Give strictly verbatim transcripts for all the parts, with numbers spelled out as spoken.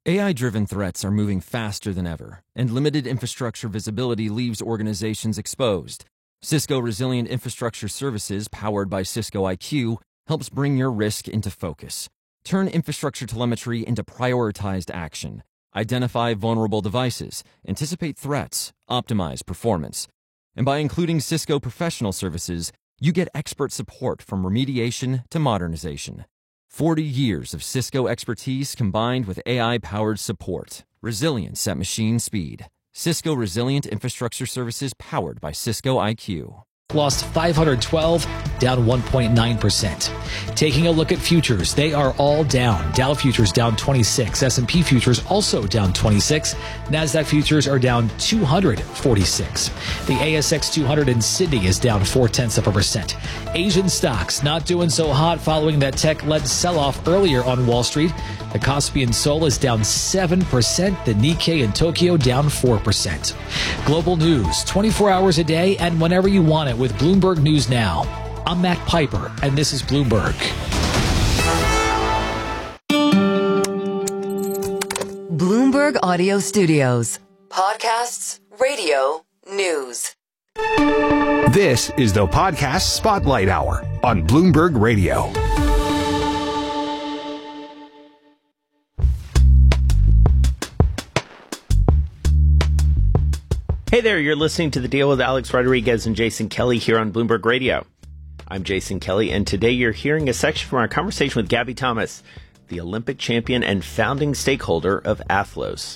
A I-driven threats are moving faster than ever, and limited infrastructure visibility leaves organizations exposed. Cisco Resilient Infrastructure Services, powered by Cisco I Q, helps bring your risk into focus. Turn infrastructure telemetry into prioritized action. Identify vulnerable devices, anticipate threats, optimize performance. And by including Cisco Professional Services, you get expert support from remediation to modernization. forty years of Cisco expertise combined with A I-powered support. Resilience at machine speed. Cisco Resilient Infrastructure Services powered by Cisco I Q. Lost five hundred twelve, down one point nine percent. Taking a look at futures, they are all down. Dow futures down twenty-six, S and P futures also down twenty-six, NASDAQ futures are down two hundred forty-six. The A S X two hundred in Sydney is down four tenths of a percent. Asian stocks not doing so hot following that tech-led sell-off earlier on Wall Street. The Kospi in Seoul is down seven percent. The Nikkei in Tokyo down four percent. Global news, twenty-four hours a day and whenever you want it with Bloomberg News Now. I'm Matt Piper, and this is Bloomberg. Bloomberg Audio Studios. Podcasts, radio, news. This is the Podcast Spotlight Hour on Bloomberg Radio. Hey there, you're listening to The Deal with Alex Rodriguez and Jason Kelly here on Bloomberg Radio. I'm Jason Kelly, and today you're hearing a section from our conversation with Gabby Thomas, the Olympic champion and founding stakeholder of Athlos.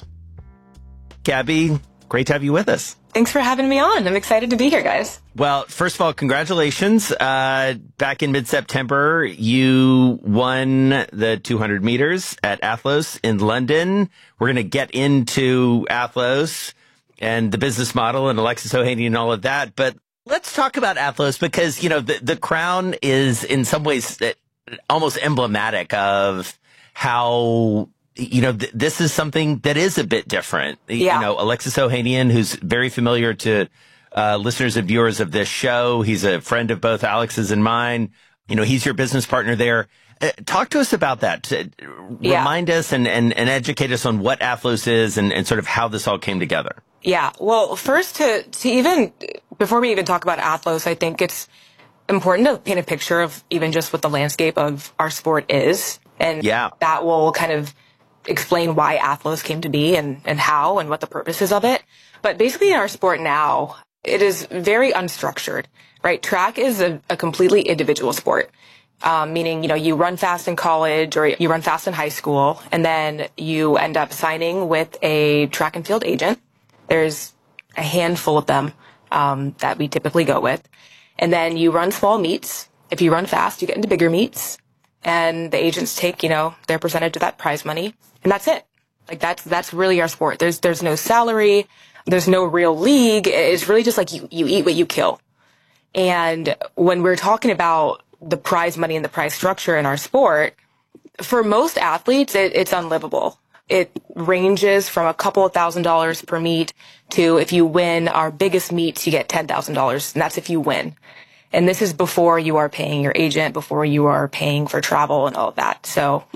Gabby, great to have you with us. Thanks for having me on. I'm excited to be here, guys. Well, first of all, congratulations. Uh, back in mid-September, you won the two hundred meters at Athlos in London. We're going to get into Athlos and the business model and Alexis Ohanian and all of that. But let's talk about Athlos because, you know, the, the crown is in some ways almost emblematic of how, you know, th- this is something that is a bit different. Yeah. You know, Alexis Ohanian, who's very familiar to uh, listeners and viewers of this show. He's a friend of both Alex's and mine. You know, he's your business partner there. Uh, talk to us about that. Uh, yeah. Remind us and, and, and educate us on what Athlos is and, and sort of how this all came together. Yeah. Well, first to, to even, before we even talk about Athlos, I think it's important to paint a picture of even just what the landscape of our sport is. And yeah. that will kind of explain why Athlos came to be and, and how and what the purpose is of it. But basically in our sport now, it is very unstructured, right? Track is a, a completely individual sport. Um, meaning, you know, you run fast in college or you run fast in high school, and then you end up signing with a track and field agent. There's a handful of them um, that we typically go with. And then you run small meets. If you run fast, you get into bigger meets. And the agents take, you know, their percentage of that prize money. And that's it. Like, that's that's really our sport. There's there's no salary. There's no real league. It's really just like you, you eat what you kill. And when we're talking about the prize money and the prize structure in our sport, for most athletes, it, it's unlivable. It ranges from a couple of thousand dollars per meet to, if you win our biggest meets, you get ten thousand dollars. And that's if you win. And this is before you are paying your agent, before you are paying for travel and all of that. So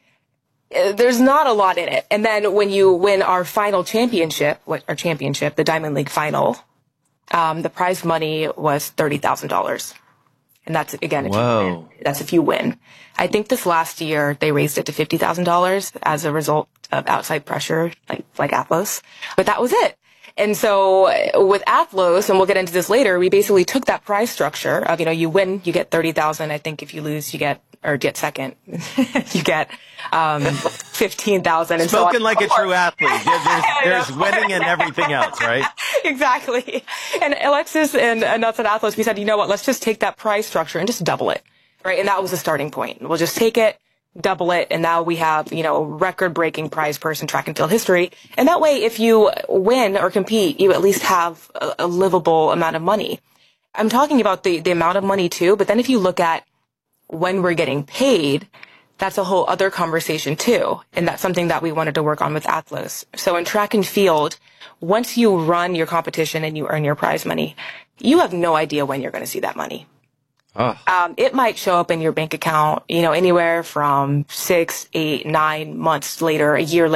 there's not a lot in it. And then when you win our final championship, what our championship, the Diamond League final, um, the prize money was thirty thousand dollars. And that's, again, if Whoa. you win. That's if you win. I think this last year they raised it to fifty thousand dollars as a result of outside pressure, like, like Athlos. But that was it. And so with Athlos, and we'll get into this later, we basically took that prize structure of, you know, you win, you get thirty thousand. I think if you lose, you get, or get second, you get, um, fifteen thousand. And Spoken so like a true athlete. There's, there's winning and everything else, right? Exactly. And Alexis and, and us at Athlos, we said, you know what, let's just take that prize structure and just double it. Right. And that was the starting point. We'll just take it, double it. And now we have, you know, record breaking prize purse in track and field history. And that way, if you win or compete, you at least have a, a livable amount of money. I'm talking about the, the amount of money too. But then if you look at when we're getting paid, that's a whole other conversation too. And that's something that we wanted to work on with Athlos. So in track and field, once you run your competition and you earn your prize money, you have no idea when you're going to see that money. Oh. Um, it might show up in your bank account, you know, anywhere from six, eight, nine months later, a year later.